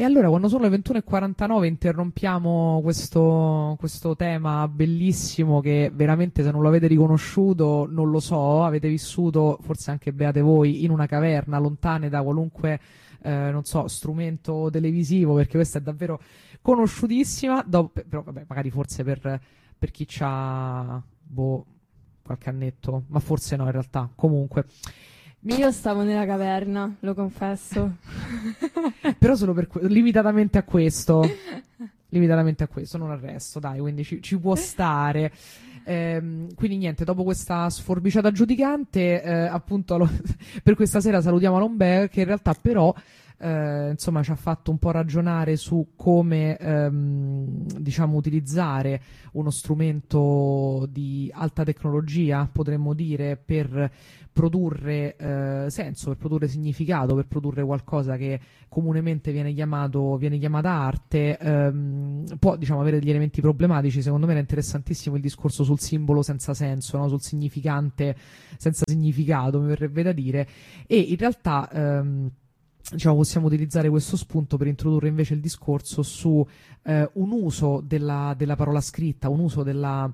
E allora, quando sono le 21:49, interrompiamo questo tema bellissimo che veramente, se non lo avete riconosciuto, non lo so, avete vissuto, forse anche beate voi, in una caverna, lontane da qualunque, non so, strumento televisivo, perché questa è davvero conosciutissima, però vabbè, magari forse per chi c'ha, boh, qualche annetto, ma forse no in realtà, comunque. Io stavo nella caverna, lo confesso. Però solo limitatamente a questo. Limitatamente a questo, non al resto, dai, quindi ci può stare. Quindi niente, dopo questa sforbiciata giudicante, appunto per questa sera salutiamo Lombè, che in realtà però insomma ci ha fatto un po' ragionare su come diciamo utilizzare uno strumento di alta tecnologia, potremmo dire, per produrre senso, per produrre significato, per produrre qualcosa che comunemente viene chiamata arte. Può, diciamo, avere degli elementi problematici. Secondo me era interessantissimo il discorso sul simbolo senza senso, no? Sul significante senza significato, mi verrebbe da dire, e in realtà diciamo, possiamo utilizzare questo spunto per introdurre invece il discorso su un uso della parola scritta, un uso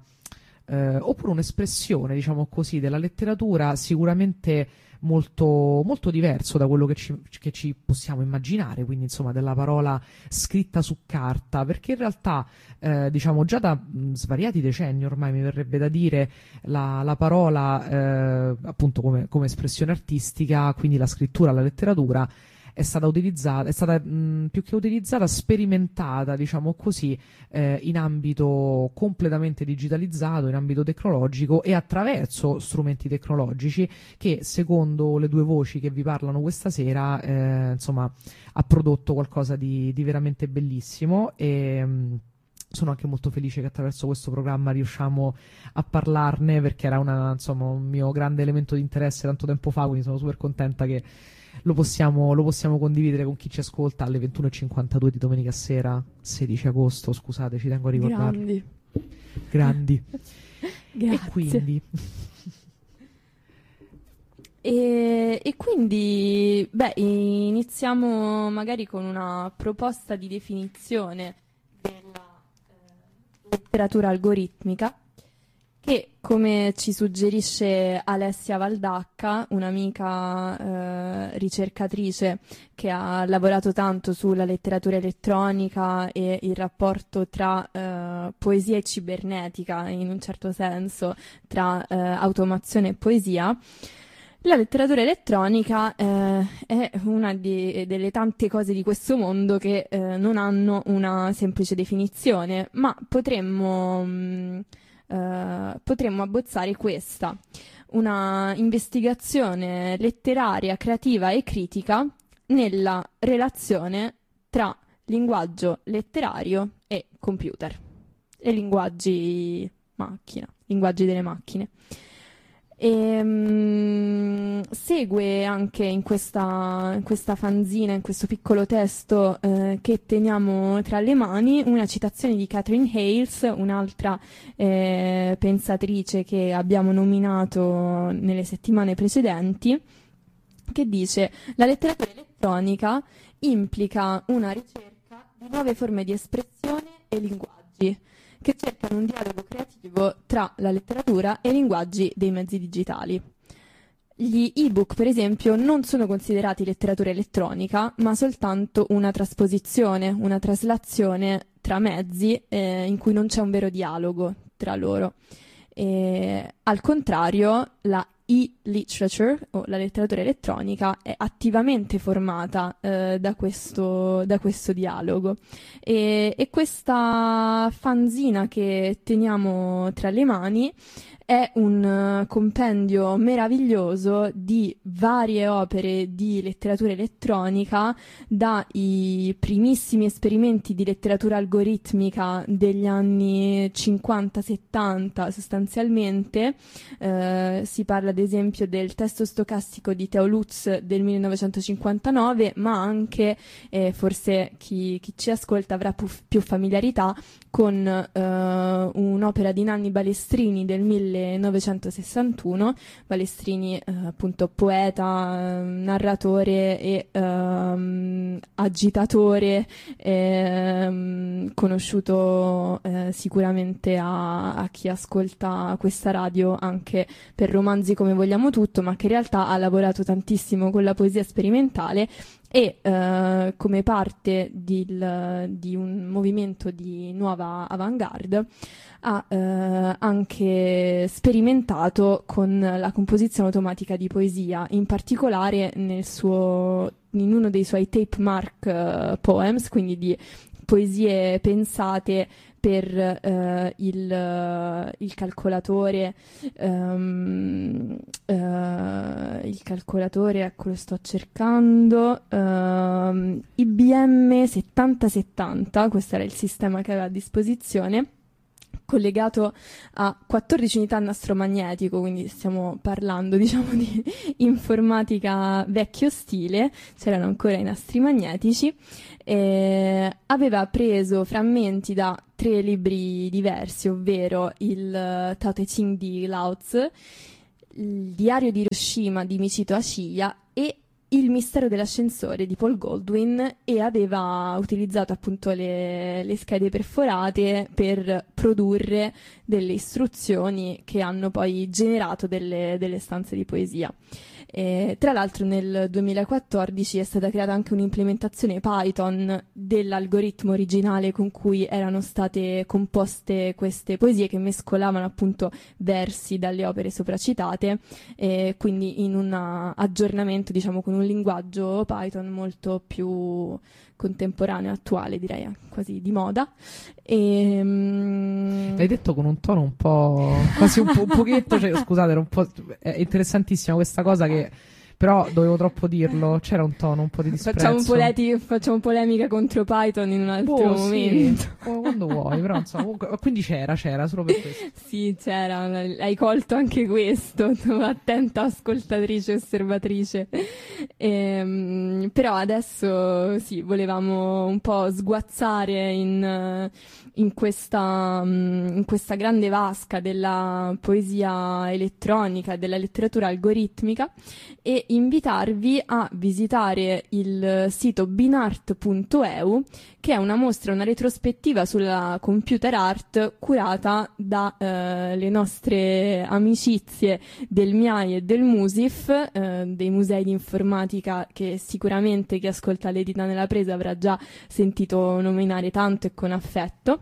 oppure un'espressione, diciamo così, della letteratura sicuramente molto, molto diverso da quello che ci possiamo immaginare, quindi insomma della parola scritta su carta, perché in realtà diciamo già da svariati decenni ormai, mi verrebbe da dire, la parola appunto come espressione artistica, quindi la scrittura, la letteratura, è stata utilizzata, più che utilizzata, sperimentata, diciamo così, in ambito completamente digitalizzato, in ambito tecnologico e attraverso strumenti tecnologici che, secondo le due voci che vi parlano questa sera, insomma, ha prodotto qualcosa di veramente bellissimo. E sono anche molto felice che attraverso questo programma riusciamo a parlarne, perché era insomma, un mio grande elemento di interesse tanto tempo fa, quindi sono super contenta che lo possiamo condividere con chi ci ascolta alle 21:52 di domenica sera, 16 agosto, scusate, ci tengo a ricordarlo. Grandi. Grazie. E quindi... E quindi, beh, iniziamo magari con una proposta di definizione della letteratura algoritmica, che, come ci suggerisce Alessia Valdacca, un'amica ricercatrice che ha lavorato tanto sulla letteratura elettronica e il rapporto tra poesia e cibernetica, in un certo senso, tra automazione e poesia, la letteratura elettronica è una delle tante cose di questo mondo che non hanno una semplice definizione, ma potremmo abbozzare questa: una investigazione letteraria, creativa e critica nella relazione tra linguaggio letterario e computer e linguaggi delle macchine. Segue anche in questa fanzina, in questo piccolo testo che teniamo tra le mani, una citazione di Catherine Hales, un'altra pensatrice che abbiamo nominato nelle settimane precedenti, che dice: la letteratura elettronica implica una ricerca di nuove forme di espressione e linguaggi che cercano un dialogo creativo tra la letteratura e i linguaggi dei mezzi digitali. Gli ebook, per esempio, non sono considerati letteratura elettronica, ma soltanto una trasposizione, una traslazione tra mezzi in cui non c'è un vero dialogo tra loro. Al contrario, la e-literature, o la letteratura elettronica, è attivamente formata da questo dialogo. E questa fanzina che teniamo tra le mani è un compendio meraviglioso di varie opere di letteratura elettronica, dai primissimi esperimenti di letteratura algoritmica degli anni 50-70 sostanzialmente. Si parla ad esempio del testo stocastico di Theo Lutz del 1959, ma anche, forse chi ci ascolta avrà più familiarità con un'opera di Nanni Balestrini del 1961, Balestrini appunto poeta, narratore e agitatore, conosciuto sicuramente a chi ascolta questa radio anche per romanzi come Vogliamo tutto, ma che in realtà ha lavorato tantissimo con la poesia sperimentale e come parte di un movimento di nuova avant-garde ha anche sperimentato con la composizione automatica di poesia, in particolare in uno dei suoi tape mark poems, quindi di poesie pensate per il calcolatore, ecco, lo sto cercando, IBM 7070, questo era il sistema che aveva a disposizione, collegato a 14 unità nastro magnetico, quindi stiamo parlando, diciamo, di informatica vecchio stile, c'erano ancora i nastri magnetici, aveva preso frammenti da 3 libri diversi, ovvero il Tao Te Ching di Lao Tzu, il Diario di Hiroshima di Michito Ashiya e Il mistero dell'ascensore di Paul Goldwyn, e aveva utilizzato appunto le schede perforate per produrre delle istruzioni che hanno poi generato delle stanze di poesia. Tra l'altro nel 2014 è stata creata anche un'implementazione Python dell'algoritmo originale con cui erano state composte queste poesie, che mescolavano appunto versi dalle opere sopracitate, quindi in un aggiornamento, diciamo, con un linguaggio Python molto più contemporaneo, attuale, direi quasi di moda. L'hai detto con un tono un po', quasi un pochetto, cioè, scusate, era un po', è interessantissima questa cosa, che però dovevo troppo dirlo, c'era un tono un po' di disprezzo. Facciamo polemica contro Python in un altro momento. Sì, quando vuoi, però insomma, comunque, quindi c'era solo per questo. Sì, c'era, hai colto anche questo, tu attenta ascoltatrice e osservatrice. Però adesso sì, volevamo un po' sguazzare in questa grande vasca della poesia elettronica, della letteratura algoritmica, e invitarvi a visitare il sito binart.eu, che è una mostra, una retrospettiva sulla computer art curata da le nostre amicizie del MIAI e del MUSIF, dei musei di informatica che sicuramente chi ascolta l'Edita nella presa avrà già sentito nominare tanto e con affetto.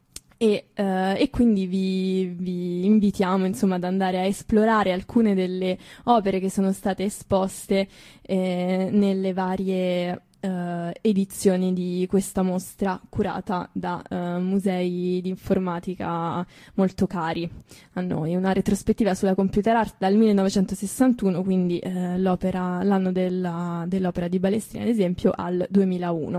E quindi vi invitiamo, insomma, ad andare a esplorare alcune delle opere che sono state esposte nelle varie edizioni di questa mostra curata da musei di informatica molto cari a noi. Una retrospettiva sulla computer art dal 1961, quindi l'anno dell'opera di Balestrini, ad esempio, al 2001.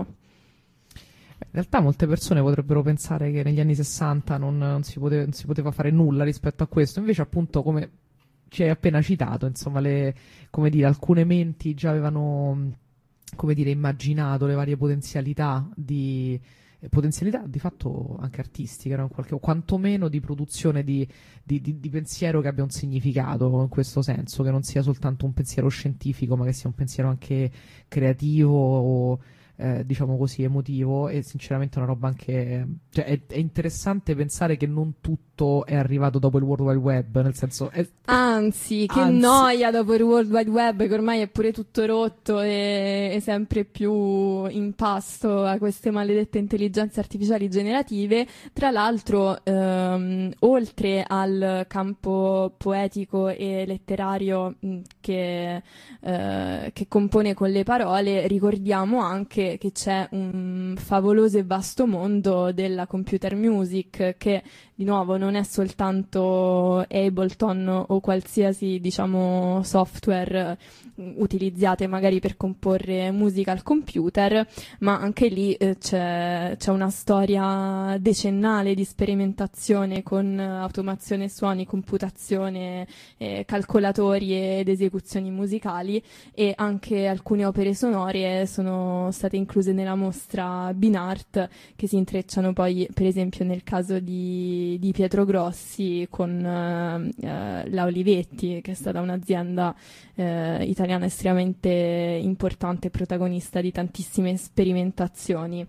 In realtà molte persone potrebbero pensare che negli anni 60 non si poteva fare nulla rispetto a questo, invece appunto, come ci hai appena citato, insomma, alcune menti già avevano, come dire, immaginato le varie potenzialità di fatto anche artistiche, no? O quantomeno di produzione di pensiero che abbia un significato, in questo senso, che non sia soltanto un pensiero scientifico, ma che sia un pensiero anche creativo o diciamo così, emotivo. E sinceramente è una roba anche, cioè, è interessante pensare che non tutto è arrivato dopo il World Wide Web, nel senso anzi, noia dopo il World Wide Web, che ormai è pure tutto rotto e sempre più in pasto a queste maledette intelligenze artificiali generative. Tra l'altro, oltre al campo poetico e letterario che compone con le parole, ricordiamo anche che c'è un favoloso e vasto mondo della computer music, che di nuovo non è soltanto Ableton o qualsiasi, diciamo, software utilizzate magari per comporre musica al computer, ma anche lì c'è una storia decennale di sperimentazione con automazione suoni, computazione, calcolatori ed esecuzioni musicali, e anche alcune opere sonore sono state incluse nella mostra Binart, che si intrecciano poi per esempio nel caso di di Pietro Grossi con la Olivetti, che è stata un'azienda italiana estremamente importante e protagonista di tantissime sperimentazioni.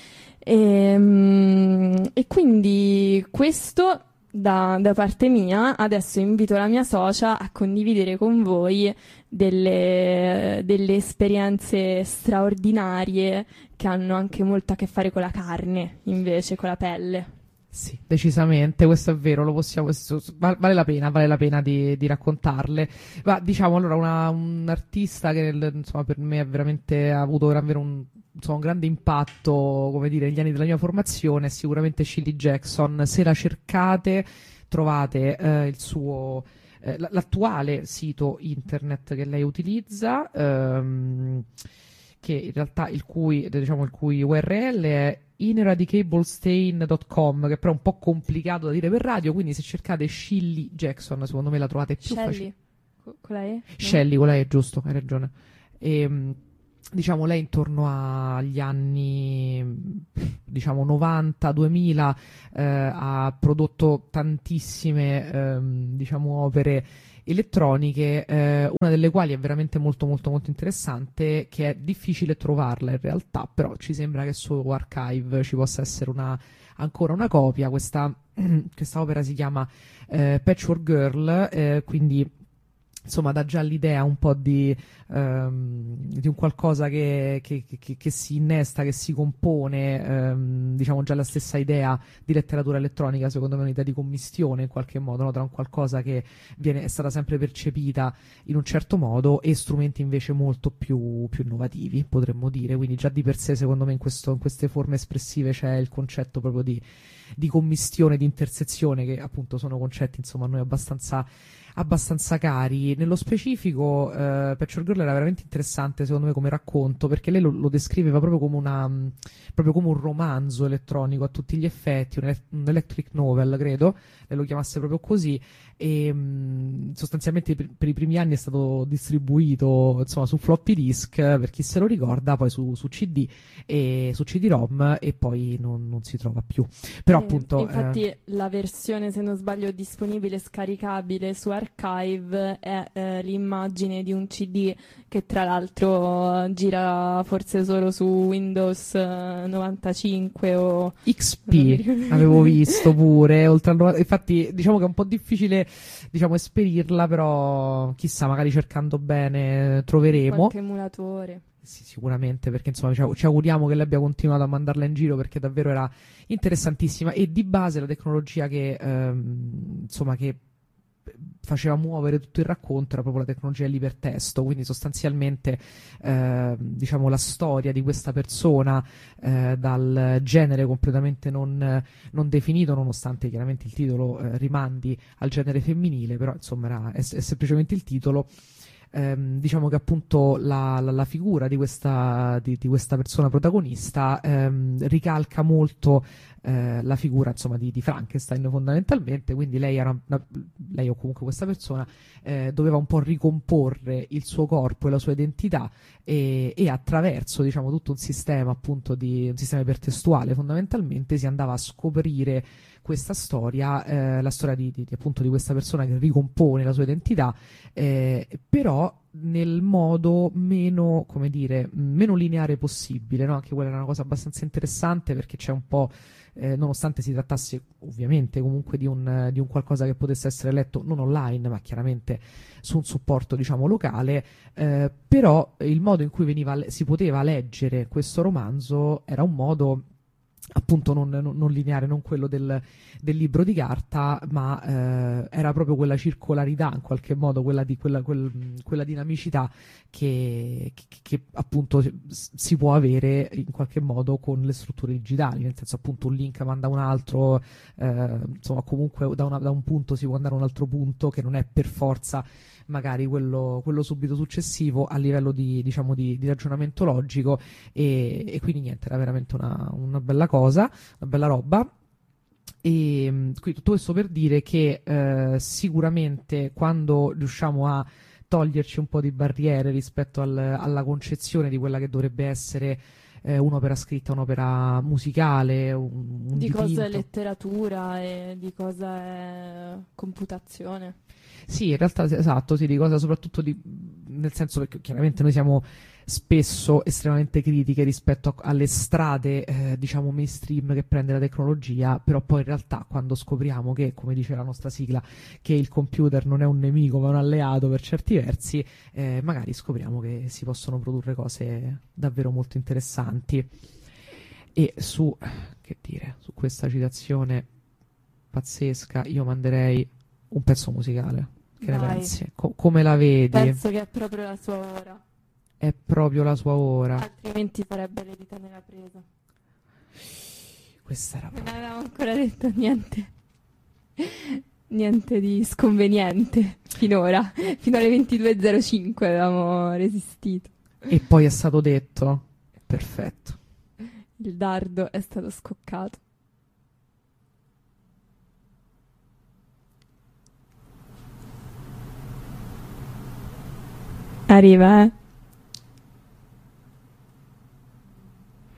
E quindi questo da parte mia. Adesso invito la mia socia a condividere con voi delle esperienze straordinarie che hanno anche molto a che fare con la carne, invece, con la pelle. Sì, decisamente, questo è vero, lo possiamo, vale la pena di raccontarle. Ma diciamo allora un artista che insomma per me ha avuto davvero un grande impatto, come dire, negli anni della mia formazione, è sicuramente Shirley Jackson. Se la cercate trovate il suo l'attuale sito internet che lei utilizza, che in realtà il cui URL è ineradicablestain.com, che però è un po' complicato da dire per radio, quindi se cercate Shirley Jackson secondo me la trovate più facile. Con la E? No? Shelley, con la E, giusto, hai ragione. Diciamo lei intorno agli anni 90-2000 ha prodotto tantissime opere elettroniche, una delle quali è veramente molto molto molto interessante, che è difficile trovarla in realtà, però ci sembra che su Archive ci possa essere ancora una copia. Questa opera si chiama Patchwork Girl, quindi insomma dà già l'idea un po' di un qualcosa che si innesta, che si compone, già la stessa idea di letteratura elettronica, secondo me è un'idea di commistione in qualche modo, no? Tra un qualcosa che è stata sempre percepita in un certo modo e strumenti invece molto più innovativi, potremmo dire. Quindi già di per sé secondo me in queste forme espressive c'è il concetto proprio di commistione, di intersezione, che appunto sono concetti insomma a noi abbastanza cari. Nello specifico Patchwork Girl era veramente interessante secondo me come racconto, perché lei lo descriveva proprio come un romanzo elettronico a tutti gli effetti, un electric novel, credo lei lo chiamasse proprio così, e sostanzialmente per i primi anni è stato distribuito insomma su floppy disk, per chi se lo ricorda, poi su CD e su CD-ROM, e poi non si trova più. Però appunto infatti la versione, se non sbaglio, disponibile scaricabile su Archive è l'immagine di un CD che tra l'altro gira forse solo su Windows 95 o XP, avevo visto pure, oltre al infatti diciamo che è un po' difficile esperirla, però chissà, magari cercando bene troveremo qualche emulatore. Sì, sicuramente, perché insomma ci auguriamo che lei abbia continuato a mandarla in giro, perché davvero era interessantissima. E di base la tecnologia che faceva muovere tutto il racconto era proprio la tecnologia dell'ipertesto, quindi sostanzialmente la storia di questa persona dal genere completamente non definito, nonostante chiaramente il titolo rimandi al genere femminile, però insomma è semplicemente il titolo. Diciamo che appunto la figura di questa persona protagonista ricalca molto la figura insomma di Frankenstein fondamentalmente, quindi lei o comunque questa persona doveva un po' ricomporre il suo corpo e la sua identità, e attraverso tutto un sistema appunto un sistema ipertestuale fondamentalmente si andava a scoprire questa storia, la storia appunto di questa persona che ricompone la sua identità, però nel modo meno lineare possibile, no? Anche quella era una cosa abbastanza interessante, perché c'è un po', nonostante si trattasse ovviamente comunque di un qualcosa che potesse essere letto non online, ma chiaramente su un supporto locale, però il modo in cui si poteva leggere questo romanzo era un modo appunto non lineare, non quello del libro di carta, ma era proprio quella circolarità in qualche modo, quella dinamicità che appunto si può avere in qualche modo con le strutture digitali, nel senso appunto un link manda un altro, insomma comunque da un punto si può andare a un altro punto, che non è per forza magari quello subito successivo a livello di ragionamento logico, e quindi niente, era veramente una bella cosa, una bella roba. E qui tutto questo per dire che sicuramente quando riusciamo a toglierci un po' di barriere rispetto alla concezione di quella che dovrebbe essere un'opera scritta, un'opera musicale, un Di cosa è dipinto. letteratura e di cosa è computazione. Sì, in realtà esatto, sì, di cosa soprattutto nel senso perché chiaramente noi siamo spesso estremamente critiche rispetto alle strade, diciamo, mainstream che prende la tecnologia, però poi in realtà quando scopriamo che, come dice la nostra sigla, che il computer non è un nemico ma un alleato per certi versi, magari scopriamo che si possono produrre cose davvero molto interessanti. E che dire, su questa citazione pazzesca, io manderei un pezzo musicale. Che ne Vai, pensi? Come la vedi? penso che è proprio la sua ora, È proprio la sua ora. altrimenti farebbe le dita nella presa. Questa era Non proprio... avevamo ancora detto niente, niente di sconveniente finora. Fino alle 22:05 avevamo resistito. E poi è stato detto. Perfetto. Il dardo è stato scoccato. Arriva, eh?